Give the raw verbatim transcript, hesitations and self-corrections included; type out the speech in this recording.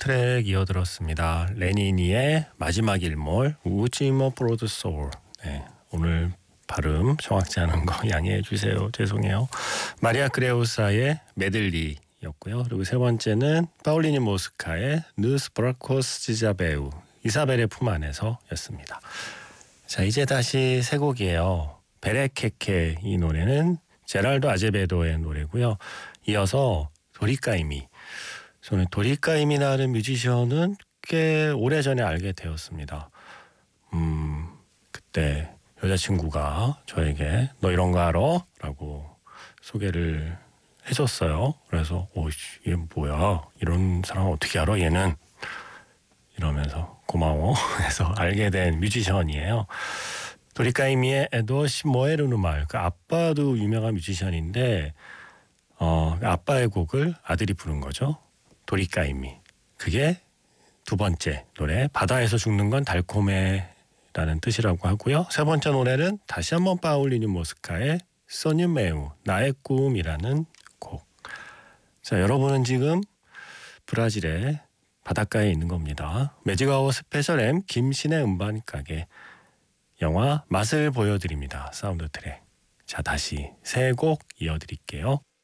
트랙 이어들었습니다. 레니니의 마지막 일몰, 우지모 프로드 소울. 네, 오늘 발음 정확지 않은 거 양해해 주세요. 죄송해요. 마리아 그레우사의 메들리였고요. 그리고 세 번째는 파울리니 모스카의 누스 브라코스 지자베우, 이사벨의 품 안에서였습니다. 자, 이제 다시 세 곡이에요. 베레케케, 이 노래는 제랄도 아제베도의 노래고요. 이어서 도리카이미. 저는 도리카이미라는 뮤지션은 꽤 오래전에 알게 되었습니다. 음, 그때 여자친구가 저에게 너 이런 거 알아? 라고 소개를 해줬어요. 그래서 오, 이게 뭐야? 이런 사람 어떻게 알아? 얘는 이러면서 고마워 해서 알게 된 뮤지션이에요. 도리카이미의 에도 시모에르누말, 그 아빠도 유명한 뮤지션인데 어, 아빠의 곡을 아들이 부른 거죠. 도리카이미. 그게 두 번째 노래, 바다에서 죽는 건 달콤해 라는 뜻이라고 하고요. 세 번째 노래는 다시 한번 파울리니 모스카의 소뉴메우, 나의 꿈이라는 곡. 자, 여러분은 지금 브라질의 바닷가에 있는 겁니다. 매직아워 스페셜 M 김신의 음반 가게, 영화 맛을 보여드립니다. 사운드 트랙. 자, 다시 세 곡 이어드릴게요.